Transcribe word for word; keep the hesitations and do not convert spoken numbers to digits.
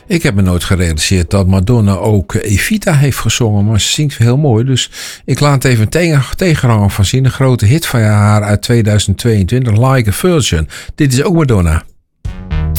Ik heb me nooit gerealiseerd dat Madonna ook Evita heeft gezongen, maar ze zingt heel mooi. Dus ik laat even een tegen, tegenhanger van zien. Een grote hit van haar uit tweeduizend tweeëntwintig, Like a Virgin. Dit is ook Madonna.